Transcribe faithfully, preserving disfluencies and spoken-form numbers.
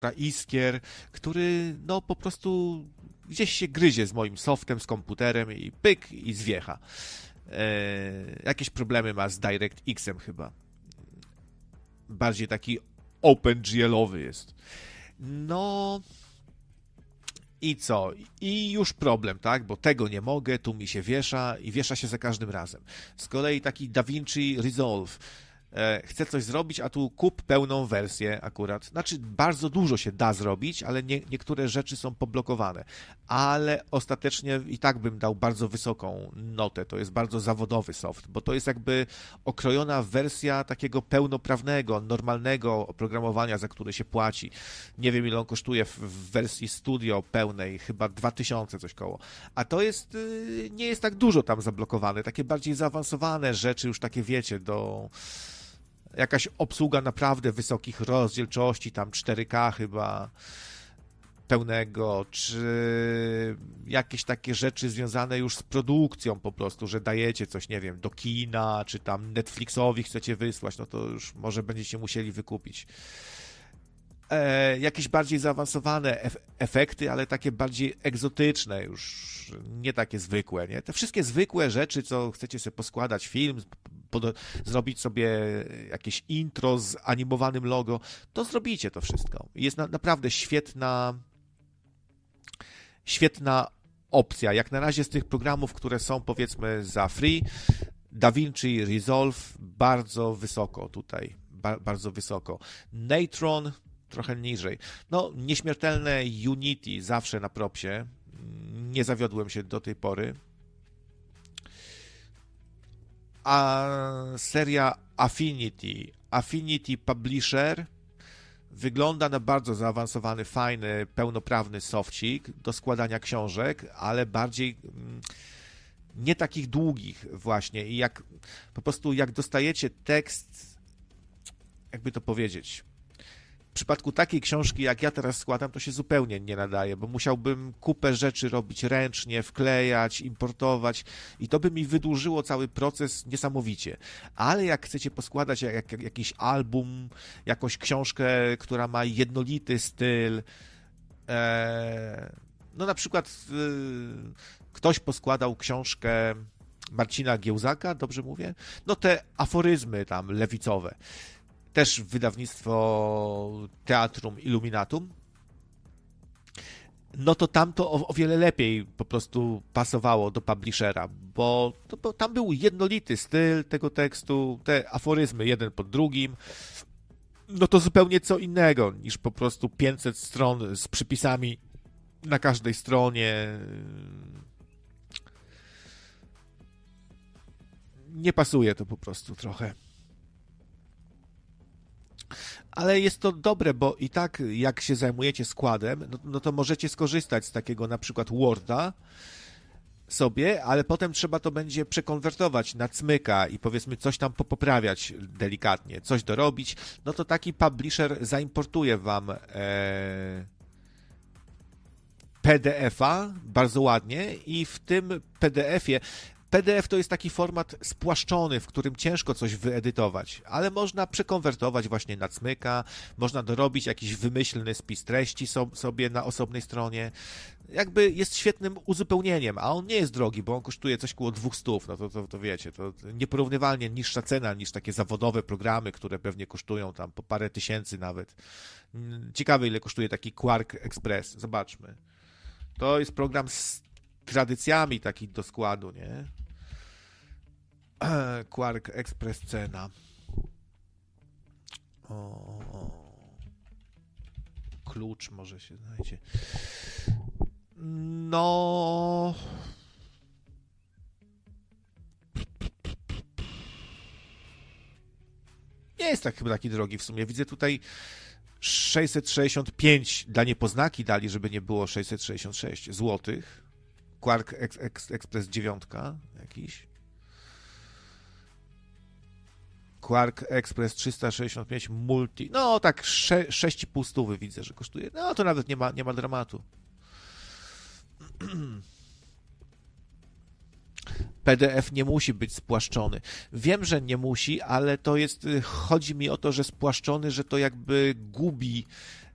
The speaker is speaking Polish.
iskier, który no po prostu gdzieś się gryzie z moim softem, z komputerem i pyk i zwiecha. Eee, jakieś problemy ma z DirectX-em chyba. Bardziej taki OpenGL-owy jest. No i co? I już problem, tak? Bo tego nie mogę, tu mi się wiesza i wiesza się za każdym razem. Z kolei taki DaVinci Resolve. Chcę coś zrobić, a tu kup pełną wersję akurat. Znaczy, bardzo dużo się da zrobić, ale nie, niektóre rzeczy są poblokowane. Ale ostatecznie i tak bym dał bardzo wysoką notę. To jest bardzo zawodowy soft, bo to jest jakby okrojona wersja takiego pełnoprawnego, normalnego oprogramowania, za które się płaci. Nie wiem, ile on kosztuje w, w wersji studio pełnej, chyba dwa tysiące coś koło. A to jest, nie jest tak dużo tam zablokowane. Takie bardziej zaawansowane rzeczy, już takie wiecie, do... Jakaś obsługa naprawdę wysokich rozdzielczości, tam cztery K chyba pełnego, czy jakieś takie rzeczy związane już z produkcją po prostu, że dajecie coś, nie wiem, do kina, czy tam Netflixowi chcecie wysłać, no to już może będziecie musieli wykupić. E, jakieś bardziej zaawansowane ef- efekty, ale takie bardziej egzotyczne już, nie takie zwykłe, nie? Te wszystkie zwykłe rzeczy, co chcecie sobie poskładać film, pod- zrobić sobie jakieś intro z animowanym logo, to zrobicie to wszystko. Jest na- naprawdę świetna świetna opcja. Jak na razie z tych programów, które są powiedzmy za free, DaVinci Resolve bardzo wysoko tutaj, ba- bardzo wysoko. Natron trochę niżej. No, nieśmiertelne Unity zawsze na propsie. Nie zawiodłem się do tej pory. A seria Affinity, Affinity Publisher wygląda na bardzo zaawansowany, fajny, pełnoprawny sofcik do składania książek, ale bardziej nie takich długich właśnie. I jak po prostu jak dostajecie tekst, jakby to powiedzieć, w przypadku takiej książki, jak ja teraz składam, to się zupełnie nie nadaje, bo musiałbym kupę rzeczy robić ręcznie, wklejać, importować i to by mi wydłużyło cały proces niesamowicie. Ale jak chcecie poskładać jak, jak, jakiś album, jakąś książkę, która ma jednolity styl, e, no na przykład e, ktoś poskładał książkę Marcina Giełzaka, dobrze mówię? No te aforyzmy tam lewicowe. Też wydawnictwo Teatrum Illuminatum, no to tam to o, o wiele lepiej po prostu pasowało do publishera, bo, to, bo tam był jednolity styl tego tekstu, te aforyzmy jeden po drugim, no to zupełnie co innego niż po prostu pięćset stron z przypisami na każdej stronie. Nie pasuje to po prostu trochę. Ale jest to dobre, bo i tak jak się zajmujecie składem, no, no to możecie skorzystać z takiego na przykład Worda sobie, ale potem trzeba to będzie przekonwertować na cmyka i powiedzmy coś tam poprawiać delikatnie, coś dorobić, no to taki publisher zaimportuje wam e, P D F-a bardzo ładnie i w tym P D F-ie P D F to jest taki format spłaszczony, w którym ciężko coś wyedytować, ale można przekonwertować właśnie na cmyka, można dorobić jakiś wymyślny spis treści sobie na osobnej stronie. Jakby jest świetnym uzupełnieniem, a on nie jest drogi, bo on kosztuje coś koło dwóch stów, no to, to, to wiecie, to nieporównywalnie niższa cena niż takie zawodowe programy, które pewnie kosztują tam po parę tysięcy nawet. Ciekawe, ile kosztuje taki Quark Express, zobaczmy. To jest program z tradycjami taki do składu, nie? Quark Express cena. O, o. Klucz może się znajdzie. No... Nie jest tak chyba taki drogi w sumie. Widzę tutaj sześćset sześćdziesiąt pięć dla niepoznaki dali, żeby nie było sześćset sześćdziesiąt sześć złotych. Quark Ex Ex Express dziewięć jakiś. Quark Express trzysta sześćdziesiąt pięć Multi. No tak sześć i pół stówy widzę, że kosztuje. No to nawet nie ma, nie ma dramatu. P D F nie musi być spłaszczony. Wiem, że nie musi, ale to jest, chodzi mi o to, że spłaszczony, że to jakby gubi